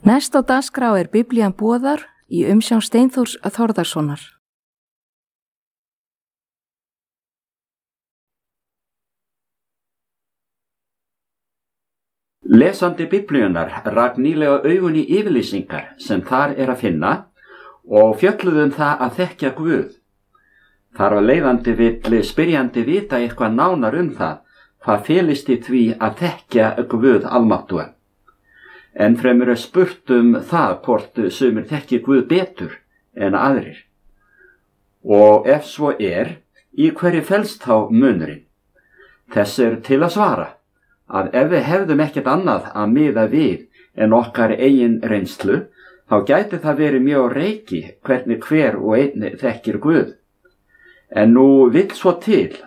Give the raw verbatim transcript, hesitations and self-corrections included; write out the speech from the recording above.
Næst á dagskrá er Biblían boðar í umsjón Steinþórs Þórðarsonar. Lesandi Biblíunnar rak nýlega augun í yfirlýsingar sem þar er að finna og fjölluðu um það að þekkja Guð. Þar var leiðandi vill spyrjandi vita eitthvað nánar um það hvað felist í því að þekkja Guð almáttugan. En fremur er spurt um það hvort sumir þekki Guð betur en aðrir. Og ef svo er, í hverju felst þá munurinn? Þess er til að svara að ef við hefðum ekkert annað að miða við en okkar eigin reynslu, þá gæti það verið mjög á reiki hvernig hver og einn þekkir Guð. En nú vill svo til